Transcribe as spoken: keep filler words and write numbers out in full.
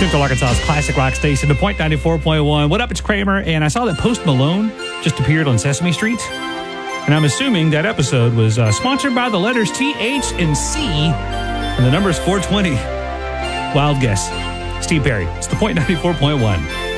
Central Arkansas's classic rock station, The Point ninety-four point one. What up, it's Kramer, and I saw that Post Malone just appeared on Sesame Street. And I'm assuming that episode was uh, sponsored by the letters T, H, and C, and the number is four twenty. Wild guess. Steve Perry. It's The Point ninety-four point one.